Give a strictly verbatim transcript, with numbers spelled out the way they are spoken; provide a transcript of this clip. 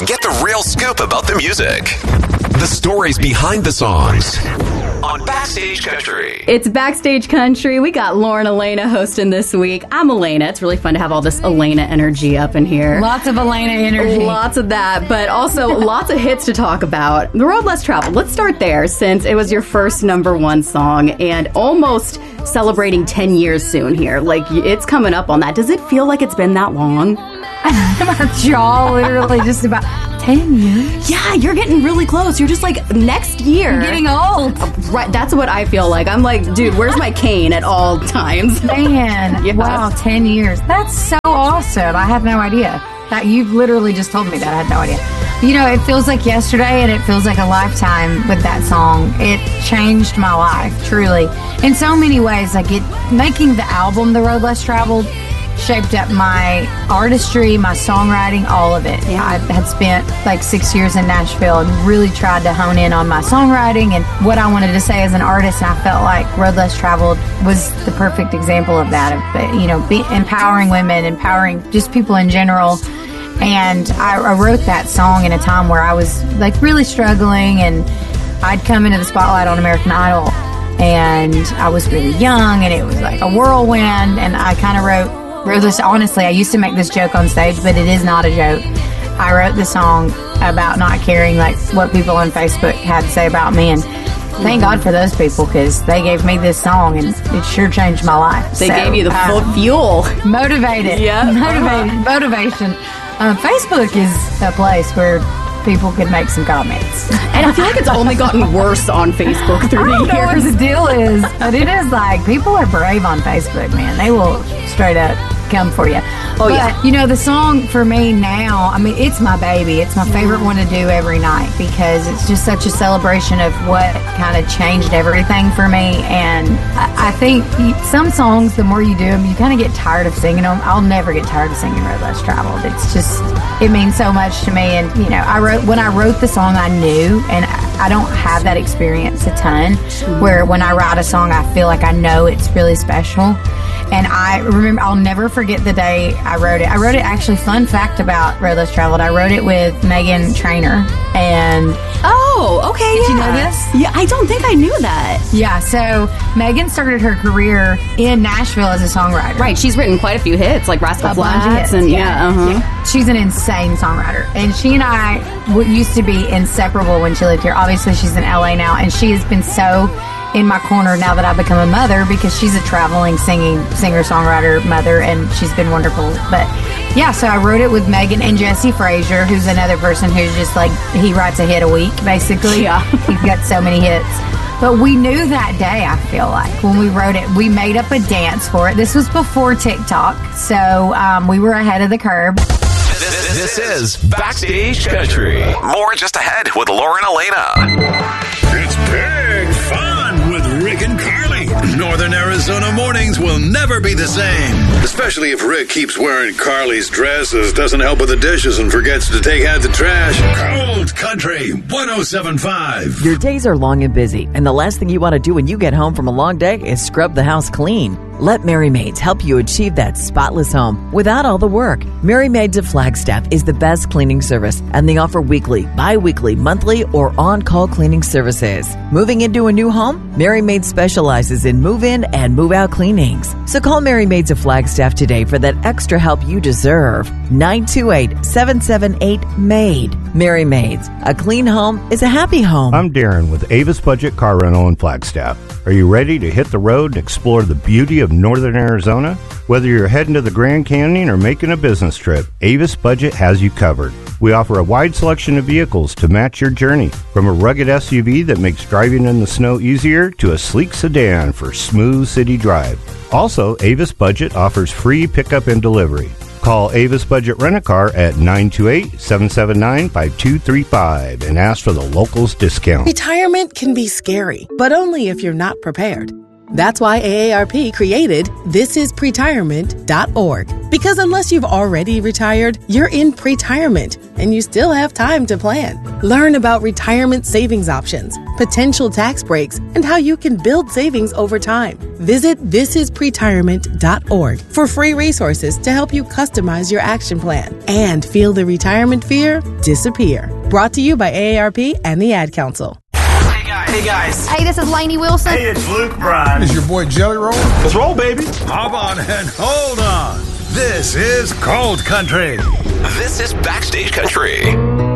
get the real scoop about the music. The stories behind the songs on Backstage Country. It's Backstage Country. We got Lauren Elena hosting this week. I'm Elena. It's really fun to have all this Elena energy up in here. Lots of Elena energy. Lots of that, but also lots of hits to talk about. The Road Less Traveled. Let's start there, since it was your first number one song and almost celebrating ten years soon here. Like, it's coming up on that. Does it feel like it's been that long? My jaw literally just about ten years. Yeah, you're getting really close. You're just like, next year. I'm getting old. Right, that's what I feel like. I'm like, dude, where's my cane at all times? Man, Yeah. wow, ten years. That's so awesome. I had no idea. That you've literally just told me that. I had no idea. You know, it feels like yesterday and it feels like a lifetime with that song. It changed my life, truly. In so many ways, like it making the album The Road Less Traveled shaped up my artistry, my songwriting, all of it. Yeah. I had spent like six years in Nashville and really tried to hone in on my songwriting and what I wanted to say as an artist. And I felt like Road Less Traveled was the perfect example of that, of, you know, be, empowering women, empowering just people in general. And I, I wrote that song in a time where I was like really struggling, and I'd come into the spotlight on American Idol, and I was really young, and it was like a whirlwind. And I kind of wrote wrote this. Honestly, I used to make this joke on stage, but it is not a joke. I wrote the song about not caring like what people on Facebook had to say about me, and thank God for those people, because they gave me this song and it sure changed my life. They So, gave you the full uh, fuel. motivated. Yeah. Motivated. Motivation. Um, Facebook is a place where people can make some comments. And I feel like it's only gotten worse on Facebook through I don't the know what years. the deal is, but it is like people are brave on Facebook, man. They will straight up come for you. Oh, but, yeah. you know, the song for me now, I mean, it's my baby. It's my favorite one to do every night because it's just such a celebration of what kind of changed everything for me. And I, I think you, some songs, the more you do them, you kind of get tired of singing them. I'll never get tired of singing Road Less Traveled. It's just, it means so much to me. And, you know, I wrote, when I wrote the song, I knew, and I, I don't have that experience a ton, where when I write a song, I feel like I know it's really special. And I remember, I'll never forget the day I wrote it. I wrote it, actually, fun fact about Road Less Traveled, I wrote it with Meghan Trainor. And Oh, okay, Did yeah. you know this? Yeah, I don't think I knew that. yeah, so Meghan started her career in Nashville as a songwriter. Right, she's written quite a few hits, like Rascal A bunch of Flatts, hits, and yeah. yeah, uh-huh. Yeah. She's an insane songwriter. And she and I w- used to be inseparable when she lived here. Obviously, she's in L A now, and she has been so in my corner now that I've become a mother, because she's a traveling singing singer-songwriter mother, and she's been wonderful. But yeah, so I wrote it with Meghan and Jesse Frazier, who's another person who's just like, he writes a hit a week, basically. Yeah. He's got so many hits. But we knew that day, I feel like, when we wrote it, we made up a dance for it. This was before TikTok, so um, we were ahead of the curve. This, this is Backstage Country. More just ahead with Lauren Elena. It's big fun with Rick and Carly. Northern Arizona mornings will never be the same. Especially if Rick keeps wearing Carly's dresses, doesn't help with the dishes, and forgets to take out the trash. Cold Country one oh seven point five. Your days are long and busy, and the last thing you want to do when you get home from a long day is scrub the house clean. Let Merry Maids help you achieve that spotless home without all the work. Merry Maids of Flagstaff is the best cleaning service, and they offer weekly, bi-weekly, monthly, or on-call cleaning services. Moving into a new home? Merry Maids specializes in move-in and move-out cleanings. So call Merry Maids of Flagstaff today for that extra help you deserve. nine two eight, seven seven eight, M A I D. Merry Maids. A clean home is a happy home. I'm Darren with Avis Budget Car Rental in Flagstaff. Are you ready to hit the road and explore the beauty of Northern Arizona? Whether you're heading to the Grand Canyon or making a business trip, Avis Budget has you covered. We offer a wide selection of vehicles to match your journey, from a rugged S U V that makes driving in the snow easier to a sleek sedan for smooth city drive. Also, Avis Budget offers free pickup and delivery. Call Avis Budget Rent-A-Car at nine two eight, seven seven nine, five two three five and ask for the locals discount. Retirement can be scary, but only if you're not prepared. That's why A A R P created this is pretirement dot org. Because unless you've already retired, you're in pretirement and you still have time to plan. Learn about retirement savings options, potential tax breaks, and how you can build savings over time. Visit this is pretirement dot org for free resources to help you customize your action plan and feel the retirement fear disappear. Brought to you by A A R P and the Ad Council. Hey guys. Hey, this is Lainey Wilson. Hey, it's Luke Bryan. It's your boy Jelly Roll. Let's roll, baby. Hop on and hold on. This is Cold Country. This is Backstage Country.